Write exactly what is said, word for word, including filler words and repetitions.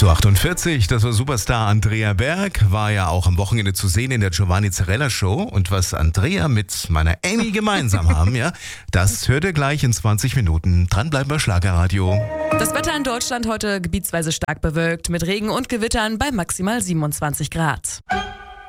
acht Uhr achtundvierzig, das war Superstar Andrea Berg, war ja auch am Wochenende zu sehen in der Giovanni Zarella Show. Und was Andrea mit meiner Amy gemeinsam haben, ja, das hört ihr gleich in zwanzig Minuten. Dranbleiben bei Schlagerradio. Das Wetter in Deutschland heute gebietsweise stark bewölkt mit Regen und Gewittern bei maximal siebenundzwanzig Grad.